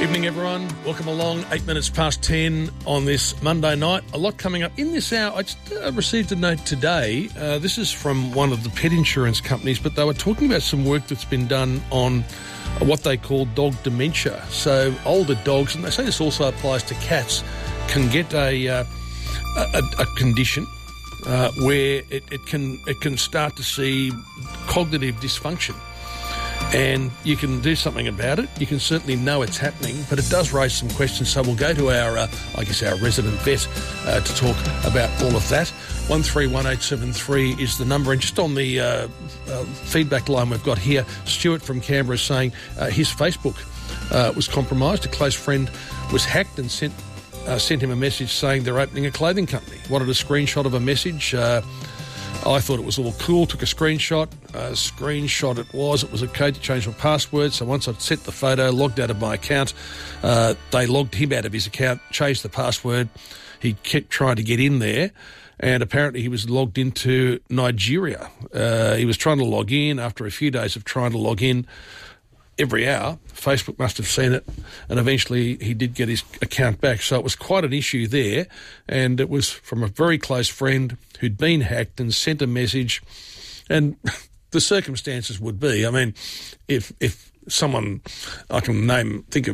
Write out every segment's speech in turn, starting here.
Evening, everyone. Welcome along. 8 minutes past 10 on this Monday night. A lot coming up in this hour. I just received a note today. This is from one of the pet insurance companies, but they were talking about some work that's been done on what they call dog dementia. So older dogs, and they say this also applies to cats, can get a condition where it can start to see cognitive dysfunction. And you can do something about it. You can certainly know it's happening, but it does raise some questions. So we'll go to our resident vet to talk about all of that. 131873 is the number. And just on the feedback line we've got here, Stuart from Canberra is saying his Facebook was compromised. A close friend was hacked and sent him a message saying they're opening a clothing company. Wanted a screenshot of a message. I thought it was all cool, took a screenshot. It was a code to change my password. So once I'd sent the photo, logged out of my account, they logged him out of his account, changed the password. He kept trying to get in there, and apparently he was logged into Nigeria. He was trying to log in after a few days of trying to log in every hour. Facebook must have seen it, and eventually he did get his account back. So it was quite an issue there, and it was from a very close friend who'd been hacked and sent a message. And the circumstances would be, I mean, if someone I can think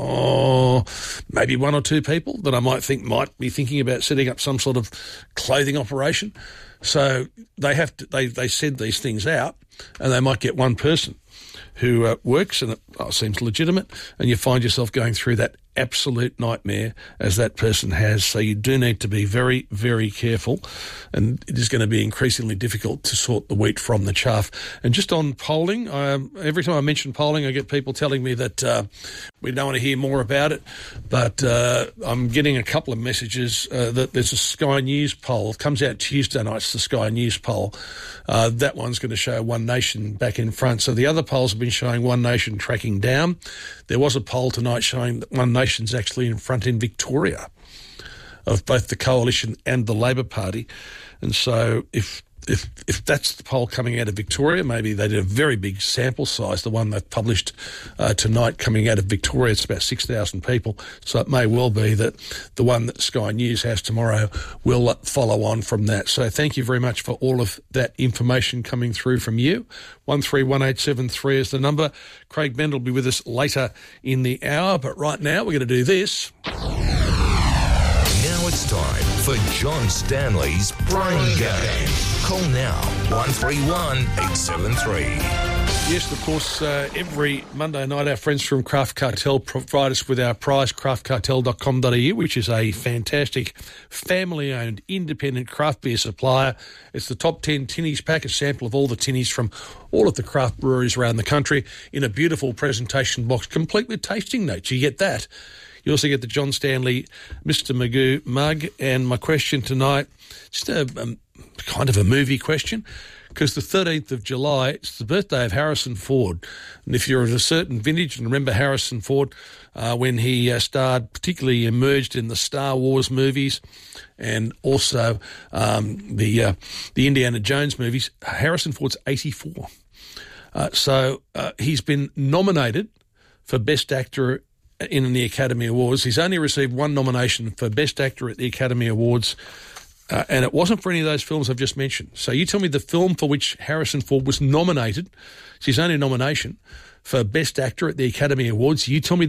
of maybe one or two people that I might think might be thinking about setting up some sort of clothing operation. So they send these things out, and they might get one person who works, and it seems legitimate, and you find yourself going through that absolute nightmare as that person has. So you do need to be very, very careful, and it is going to be increasingly difficult to sort the wheat from the chaff. And just on polling, every time I mention polling, I get people telling me that we don't want to hear more about it, but I'm getting a couple of messages that there's a Sky News poll. It comes out Tuesday nights, the Sky News poll. That one's going to show One Nation back in front. So the other polls have been showing One Nation tracking down. There was a poll tonight showing that One Nation's actually in front in Victoria of both the Coalition and the Labor Party. And so if that's the poll coming out of Victoria, maybe they did a very big sample size, the one they've published tonight coming out of Victoria, it's about 6,000 people. So it may well be that the one that Sky News has tomorrow will follow on from that. So thank you very much for all of that information coming through from you. 131873 is the number. Craig Bend will be with us later in the hour, but right now we're going to do this. Now it's time for John Stanley's Brain Game. Call now, 131 873. Yes, of course, every Monday night our friends from Craft Cartel provide us with our prize, craftcartel.com.au, which is a fantastic family-owned independent craft beer supplier. It's the top 10 tinnies pack, a sample of all the tinnies from all of the craft breweries around the country in a beautiful presentation box, complete with tasting notes. You get that. You also get the John Stanley Mr. Magoo mug. And my question tonight, just a kind of a movie question, because the 13th of July, it's the birthday of Harrison Ford. And if you're at a certain vintage and remember Harrison Ford, when he starred, particularly emerged in the Star Wars movies and also the Indiana Jones movies, Harrison Ford's 84. So he's been nominated for Best Actor in the Academy Awards. He's only received one nomination for Best Actor at the Academy Awards, and it wasn't for any of those films I've just mentioned. So you tell me the film for which Harrison Ford was nominated, it's his only nomination for Best Actor at the Academy Awards. You tell me